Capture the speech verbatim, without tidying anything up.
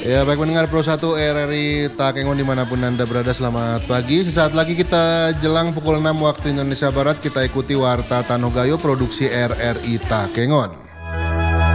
Ya baik mendengar Pro satu R R I Takengon dimanapun Anda berada, selamat pagi. Sesaat lagi kita jelang pukul enam waktu Indonesia Barat kita ikuti Warta Tanogayo produksi R R I Takengon.